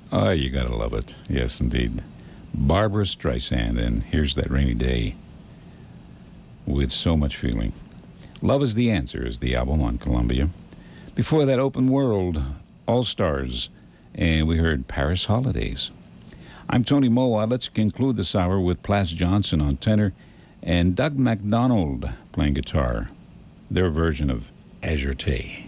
Oh, you gotta love it. Yes, indeed. Barbara Streisand, and Here's That Rainy Day with so much feeling. Love is the Answer is the album on Columbia. Before that, Open World, All Stars, and we heard Paris Holidays. I'm Tony Moa. Let's conclude this hour with Plas Johnson on tenor and Doug MacDonald playing guitar, their version of Azure Tay.